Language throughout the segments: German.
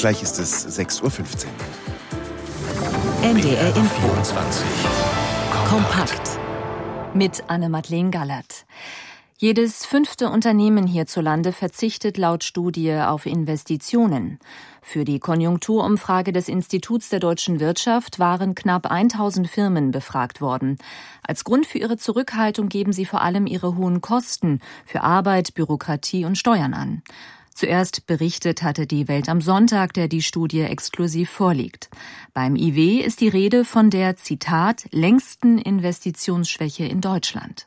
Gleich ist es 6:15 Uhr. NDR Info 24. Kompakt. Mit Anne-Madeleine Gallert. Jedes 5. Unternehmen hierzulande verzichtet laut Studie auf Investitionen. Für die Konjunkturumfrage des Instituts der deutschen Wirtschaft waren knapp 1000 Firmen befragt worden. Als Grund für ihre Zurückhaltung geben sie vor allem ihre hohen Kosten für Arbeit, Bürokratie und Steuern an. Zuerst berichtet hatte die Welt am Sonntag, der die Studie exklusiv vorliegt. Beim IW ist die Rede von der, Zitat, längsten Investitionsschwäche in Deutschland.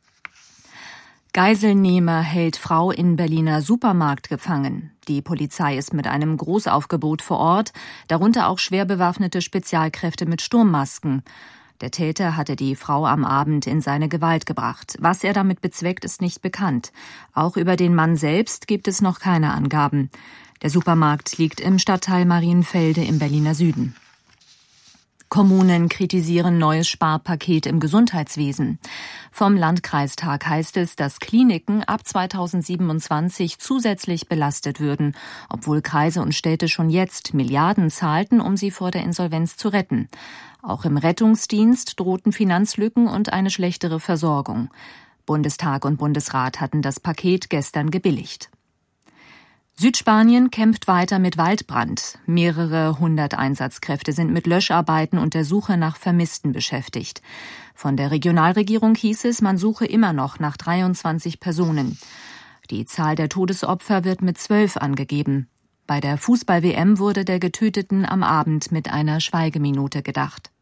Geiselnehmer hält Frau in Berliner Supermarkt gefangen. Die Polizei ist mit einem Großaufgebot vor Ort, darunter auch schwer bewaffnete Spezialkräfte mit Sturmmasken. Der Täter hatte die Frau am Abend in seine Gewalt gebracht. Was er damit bezweckt, ist nicht bekannt. Auch über den Mann selbst gibt es noch keine Angaben. Der Supermarkt liegt im Stadtteil Marienfelde im Berliner Süden. Kommunen kritisieren neues Sparpaket im Gesundheitswesen. Vom Landkreistag heißt es, dass Kliniken ab 2027 zusätzlich belastet würden, obwohl Kreise und Städte schon jetzt Milliarden zahlten, um sie vor der Insolvenz zu retten. Auch im Rettungsdienst drohten Finanzlücken und eine schlechtere Versorgung. Bundestag und Bundesrat hatten das Paket gestern gebilligt. Südspanien kämpft weiter mit Waldbrand. Mehrere 100 Einsatzkräfte sind mit Löscharbeiten und der Suche nach Vermissten beschäftigt. Von der Regionalregierung hieß es, man suche immer noch nach 23 Personen. Die Zahl der Todesopfer wird mit 12 angegeben. Bei der Fußball-WM wurde der Getöteten am Abend mit einer Schweigeminute gedacht.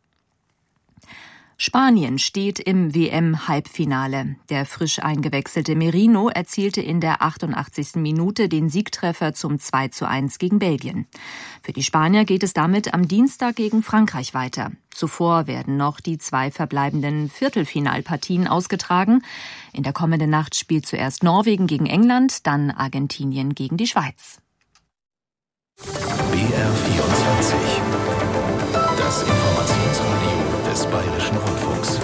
Spanien steht im WM-Halbfinale. Der frisch eingewechselte Merino erzielte in der 88. Minute den Siegtreffer zum 2:1 gegen Belgien. Für die Spanier geht es damit am Dienstag gegen Frankreich weiter. Zuvor werden noch die 2 verbleibenden Viertelfinalpartien ausgetragen. In der kommenden Nacht spielt zuerst Norwegen gegen England, dann Argentinien gegen die Schweiz. BR24. Das Informationsradio des Bayerischen Rundfunks.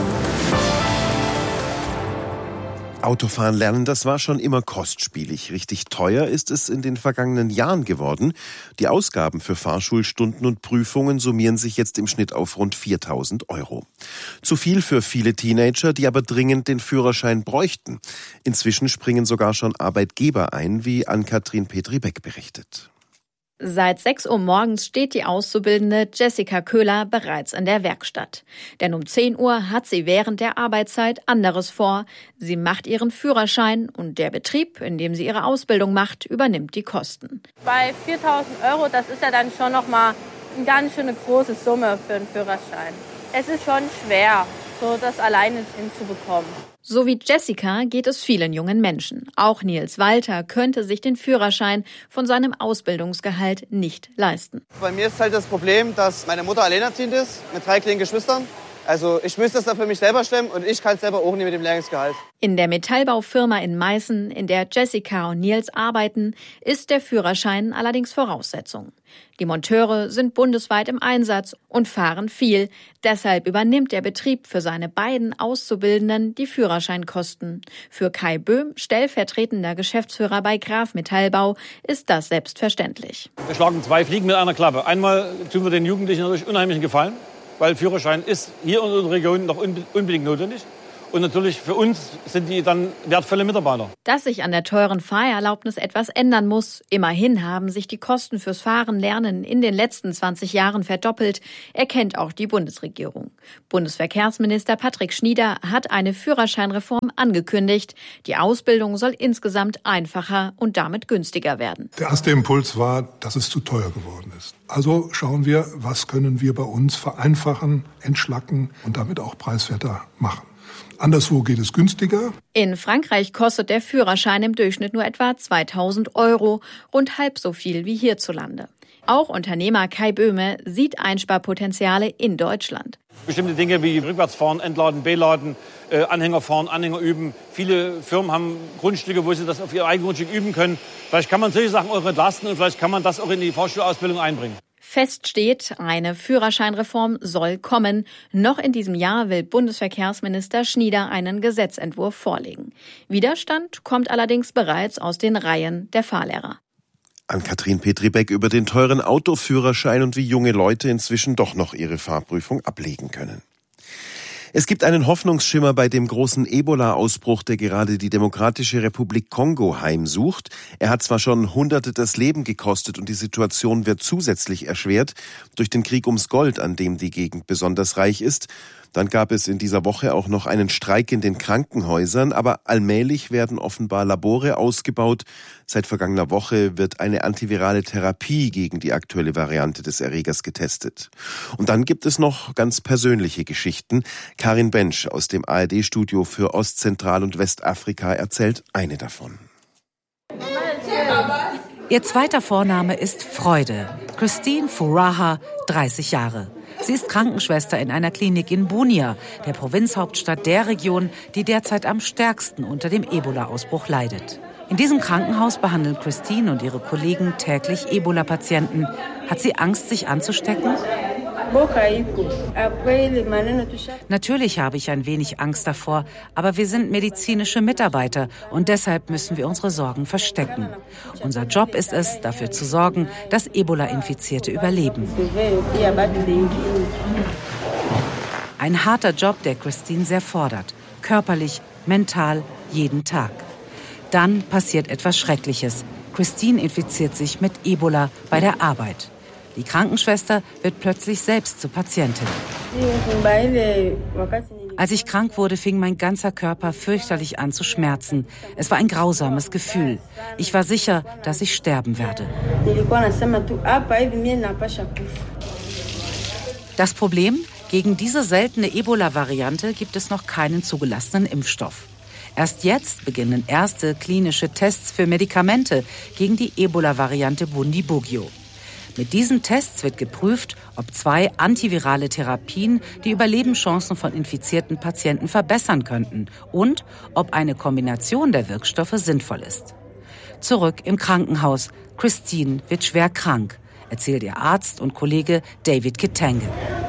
Autofahren lernen, das war schon immer kostspielig. Richtig teuer ist es in den vergangenen Jahren geworden. Die Ausgaben für Fahrschulstunden und Prüfungen summieren sich jetzt im Schnitt auf rund 4.000 Euro. Zu viel für viele Teenager, die aber dringend den Führerschein bräuchten. Inzwischen springen sogar schon Arbeitgeber ein, wie Ann-Kathrin Petri-Beck berichtet. Seit 6 Uhr morgens steht die Auszubildende Jessica Köhler bereits in der Werkstatt. Denn um 10 Uhr hat sie während der Arbeitszeit anderes vor. Sie macht ihren Führerschein und der Betrieb, in dem sie ihre Ausbildung macht, übernimmt die Kosten. Bei 4.000 Euro, das ist ja dann schon nochmal eine ganz schöne große Summe für einen Führerschein. Es ist schon schwer, so das alleine hinzubekommen. So wie Jessica geht es vielen jungen Menschen. Auch Nils Walter könnte sich den Führerschein von seinem Ausbildungsgehalt nicht leisten. Bei mir ist halt das Problem, dass meine Mutter alleinerziehend ist, mit 3 kleinen Geschwistern. Also ich müsste das dann für mich selber stemmen und ich kann es selber auch nicht mit dem Lehrlingsgehalt. In der Metallbaufirma in Meißen, in der Jessica und Nils arbeiten, ist der Führerschein allerdings Voraussetzung. Die Monteure sind bundesweit im Einsatz und fahren viel. Deshalb übernimmt der Betrieb für seine beiden Auszubildenden die Führerscheinkosten. Für Kai Böhm, stellvertretender Geschäftsführer bei Graf Metallbau, ist das selbstverständlich. Wir schlagen 2 Fliegen mit einer Klappe. Einmal tun wir den Jugendlichen natürlich unheimlichen Gefallen, weil Führerschein ist hier in unserer Region noch unbedingt notwendig. Und natürlich für uns sind die dann wertvolle Mitarbeiter. Dass sich an der teuren Fahrerlaubnis etwas ändern muss. Immerhin haben sich die Kosten fürs Fahren-Lernen in den letzten 20 Jahren verdoppelt, erkennt auch die Bundesregierung. Bundesverkehrsminister Patrick Schnieder hat eine Führerscheinreform angekündigt. Die Ausbildung soll insgesamt einfacher und damit günstiger werden. Der erste Impuls war, dass es zu teuer geworden ist. Also schauen wir, was können wir bei uns vereinfachen, entschlacken und damit auch preiswerter machen. Anderswo geht es günstiger. In Frankreich kostet der Führerschein im Durchschnitt nur etwa 2.000 Euro, rund halb so viel wie hierzulande. Auch Unternehmer Kai Böhme sieht Einsparpotenziale in Deutschland. Bestimmte Dinge wie rückwärts fahren, entladen, beladen, Anhänger fahren, Anhänger üben. Viele Firmen haben Grundstücke, wo sie das auf ihr eigenes Grundstück üben können. Vielleicht kann man solche Sachen auch entlasten und vielleicht kann man das auch in die Fahrschulausbildung einbringen. Fest steht, eine Führerscheinreform soll kommen. Noch in diesem Jahr will Bundesverkehrsminister Schnieder einen Gesetzentwurf vorlegen. Widerstand kommt allerdings bereits aus den Reihen der Fahrlehrer. Ann-Kathrin Petri-Beck über den teuren Autoführerschein und wie junge Leute inzwischen doch noch ihre Fahrprüfung ablegen können. Es gibt einen Hoffnungsschimmer bei dem großen Ebola-Ausbruch, der gerade die Demokratische Republik Kongo heimsucht. Er hat zwar schon Hunderte das Leben gekostet und die Situation wird zusätzlich erschwert durch den Krieg ums Gold, an dem die Gegend besonders reich ist. Dann gab es in dieser Woche auch noch einen Streik in den Krankenhäusern, aber allmählich werden offenbar Labore ausgebaut. Seit vergangener Woche wird eine antivirale Therapie gegen die aktuelle Variante des Erregers getestet. Und dann gibt es noch ganz persönliche Geschichten. Karin Bensch aus dem ARD-Studio für Ost-, und Westafrika erzählt eine davon. Ihr zweiter Vorname ist Freude. Christine Furaha, 30 Jahre. Sie ist Krankenschwester in einer Klinik in Bunia, der Provinzhauptstadt der Region, die derzeit am stärksten unter dem Ebola-Ausbruch leidet. In diesem Krankenhaus behandeln Christine und ihre Kollegen täglich Ebola-Patienten. Hat sie Angst, sich anzustecken? Natürlich habe ich ein wenig Angst davor, aber wir sind medizinische Mitarbeiter und deshalb müssen wir unsere Sorgen verstecken. Unser Job ist es, dafür zu sorgen, dass Ebola-Infizierte überleben. Ein harter Job, der Christine sehr fordert. Körperlich, mental, jeden Tag. Dann passiert etwas Schreckliches. Christine infiziert sich mit Ebola bei der Arbeit. Die Krankenschwester wird plötzlich selbst zur Patientin. Als ich krank wurde, fing mein ganzer Körper fürchterlich an zu schmerzen. Es war ein grausames Gefühl. Ich war sicher, dass ich sterben werde. Das Problem? Gegen diese seltene Ebola-Variante gibt es noch keinen zugelassenen Impfstoff. Erst jetzt beginnen erste klinische Tests für Medikamente gegen die Ebola-Variante Bundibugyo. Mit diesen Tests wird geprüft, ob 2 antivirale Therapien die Überlebenschancen von infizierten Patienten verbessern könnten und ob eine Kombination der Wirkstoffe sinnvoll ist. Zurück im Krankenhaus. Christine wird schwer krank, erzählt ihr Arzt und Kollege David Kitenge.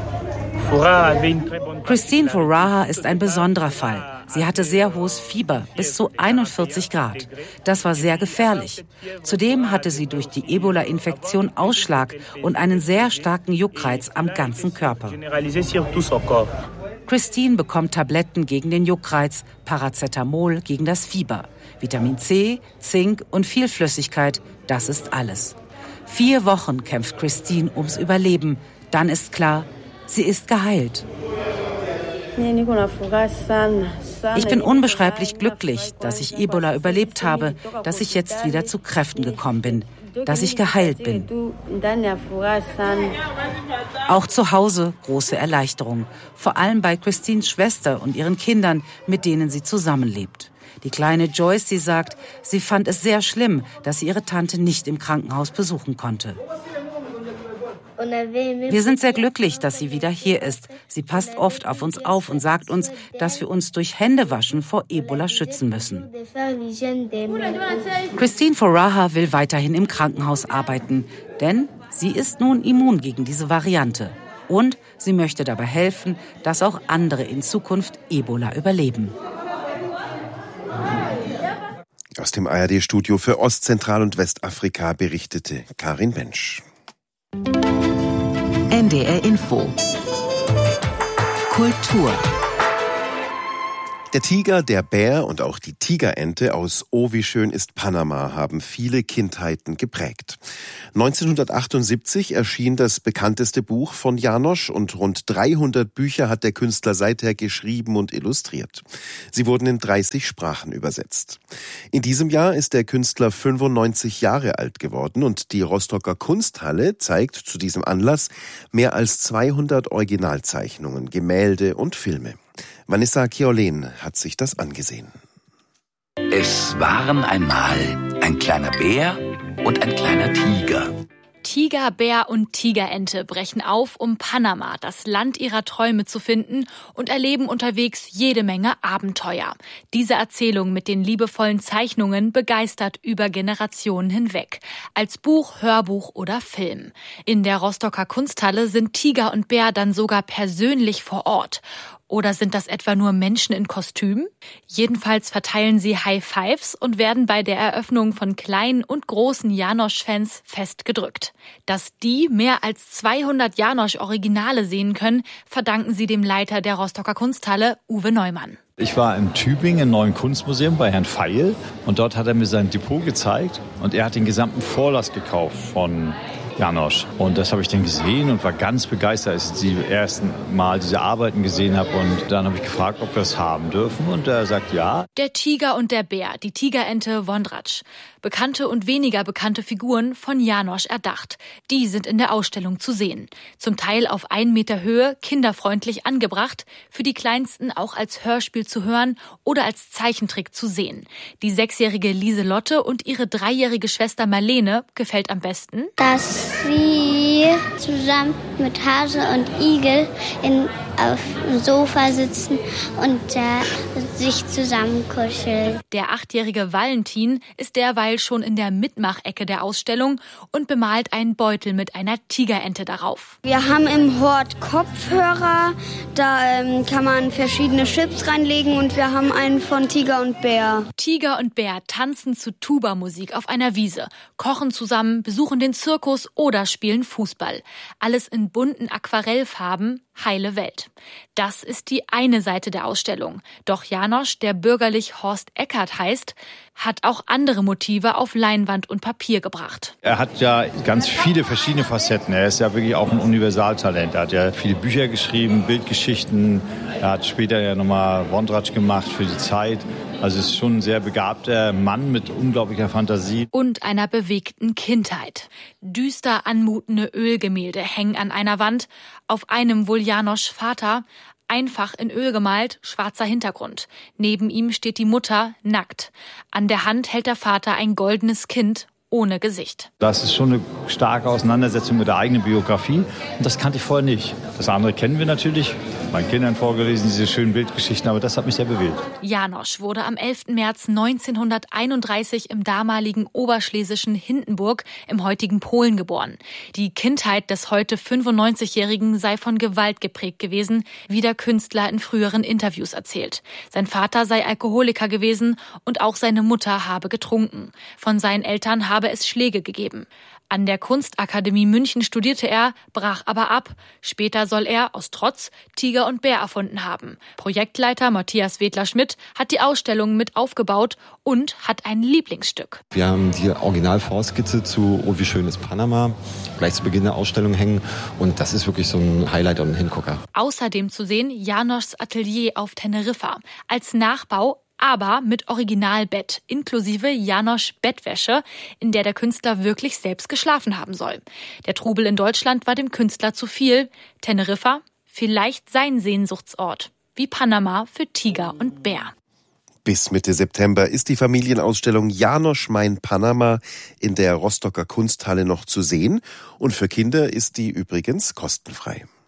Christine Furaha ist ein besonderer Fall. Sie hatte sehr hohes Fieber, bis zu 41 Grad. Das war sehr gefährlich. Zudem hatte sie durch die Ebola-Infektion Ausschlag und einen sehr starken Juckreiz am ganzen Körper. Christine bekommt Tabletten gegen den Juckreiz, Paracetamol gegen das Fieber. Vitamin C, Zink und viel Flüssigkeit, das ist alles. 4 Wochen kämpft Christine ums Überleben. Dann ist klar, sie ist geheilt. Ich bin unbeschreiblich glücklich, dass ich Ebola überlebt habe, dass ich jetzt wieder zu Kräften gekommen bin, dass ich geheilt bin. Auch zu Hause große Erleichterung, vor allem bei Christines Schwester und ihren Kindern, mit denen sie zusammenlebt. Die kleine Joyce, sie sagt, sie fand es sehr schlimm, dass sie ihre Tante nicht im Krankenhaus besuchen konnte. Wir sind sehr glücklich, dass sie wieder hier ist. Sie passt oft auf uns auf und sagt uns, dass wir uns durch Händewaschen vor Ebola schützen müssen. Christine Furaha will weiterhin im Krankenhaus arbeiten, denn sie ist nun immun gegen diese Variante. Und sie möchte dabei helfen, dass auch andere in Zukunft Ebola überleben. Aus dem ARD-Studio für Ost-, Zentral- und Westafrika berichtete Karin Bensch. NDR Info. Kultur. Der Tiger, der Bär und auch die Tigerente aus Oh, wie schön ist Panama haben viele Kindheiten geprägt. 1978 erschien das bekannteste Buch von János und rund 300 Bücher hat der Künstler seither geschrieben und illustriert. Sie wurden in 30 Sprachen übersetzt. In diesem Jahr ist der Künstler 95 Jahre alt geworden und die Rostocker Kunsthalle zeigt zu diesem Anlass mehr als 200 Originalzeichnungen, Gemälde und Filme. Vanessa Kiolen hat sich das angesehen. Es waren einmal ein kleiner Bär und ein kleiner Tiger. Tiger, Bär und Tigerente brechen auf, um Panama, das Land ihrer Träume, zu finden und erleben unterwegs jede Menge Abenteuer. Diese Erzählung mit den liebevollen Zeichnungen begeistert über Generationen hinweg. Als Buch, Hörbuch oder Film. In der Rostocker Kunsthalle sind Tiger und Bär dann sogar persönlich vor Ort. Oder sind das etwa nur Menschen in Kostümen? Jedenfalls verteilen sie High Fives und werden bei der Eröffnung von kleinen und großen János-Fans festgedrückt. Dass die mehr als 200 János-Originale sehen können, verdanken sie dem Leiter der Rostocker Kunsthalle, Uwe Neumann. Ich war in Tübingen im Neuen Kunstmuseum bei Herrn Feil und dort hat er mir sein Depot gezeigt und er hat den gesamten Vorlass gekauft von János. Und das habe ich dann gesehen und war ganz begeistert, als ich das erste Mal diese Arbeiten gesehen habe. Und dann habe ich gefragt, ob wir es haben dürfen. Und er sagt ja. Der Tiger und der Bär, die Tigerente Vondrac. Bekannte und weniger bekannte Figuren von János erdacht. Die sind in der Ausstellung zu sehen. Zum Teil auf 1 Meter Höhe, kinderfreundlich angebracht. Für die Kleinsten auch als Hörspiel zu hören oder als Zeichentrick zu sehen. Die 6-jährige Lieselotte und ihre 3-jährige Schwester Marlene gefällt am besten, dass sie zusammen mit Hase und Igel auf dem Sofa sitzen und sich zusammenkuscheln. Der 8-jährige Valentin ist derweil schon in der Mitmachecke der Ausstellung und bemalt einen Beutel mit einer Tigerente darauf. Wir haben im Hort Kopfhörer, da kann man verschiedene Chips reinlegen und wir haben einen von Tiger und Bär. Tiger und Bär tanzen zu Tuba-Musik auf einer Wiese, kochen zusammen, besuchen den Zirkus oder spielen Fußball. Alles in bunten Aquarellfarben, heile Welt. Das ist die eine Seite der Ausstellung. Doch János, der bürgerlich Horst Eckert heißt, hat auch andere Motive auf Leinwand und Papier gebracht. Er hat ja ganz viele verschiedene Facetten. Er ist ja wirklich auch ein Universaltalent. Er hat ja viele Bücher geschrieben, Bildgeschichten. Er hat später ja nochmal Vondrac gemacht für die Zeit. Also es ist schon ein sehr begabter Mann mit unglaublicher Fantasie. Und einer bewegten Kindheit. Düster anmutende Ölgemälde hängen an einer Wand. Auf einem wohl János Vater, einfach in Öl gemalt, schwarzer Hintergrund. Neben ihm steht die Mutter, nackt. An der Hand hält der Vater ein goldenes Kind ohne Gesicht. Das ist schon eine starke Auseinandersetzung mit der eigenen Biografie. Und das kannte ich vorher nicht. Das andere kennen wir natürlich. Meinen Kindern vorgelesen, diese schönen Bildgeschichten, aber das hat mich sehr bewegt. János wurde am 11. März 1931 im damaligen oberschlesischen Hindenburg im heutigen Polen geboren. Die Kindheit des heute 95-Jährigen sei von Gewalt geprägt gewesen, wie der Künstler in früheren Interviews erzählt. Sein Vater sei Alkoholiker gewesen und auch seine Mutter habe getrunken. Von seinen Eltern habe es Schläge gegeben. An der Kunstakademie München studierte er, brach aber ab. Später soll er, aus Trotz, Tiger und Bär erfunden haben. Projektleiter Matthias Wedler-Schmidt hat die Ausstellung mit aufgebaut und hat ein Lieblingsstück. Wir haben die Originalvorskizze zu Oh, wie schön ist Panama gleich zu Beginn der Ausstellung hängen. Und das ist wirklich so ein Highlight und ein Hingucker. Außerdem zu sehen János Atelier auf Teneriffa. Als Nachbau, aber mit Originalbett, inklusive János Bettwäsche, in der Künstler wirklich selbst geschlafen haben soll. Der Trubel in Deutschland war dem Künstler zu viel. Teneriffa, vielleicht sein Sehnsuchtsort, wie Panama für Tiger und Bär. Bis Mitte September ist die Familienausstellung János mein Panama in der Rostocker Kunsthalle noch zu sehen. Und für Kinder ist die übrigens kostenfrei.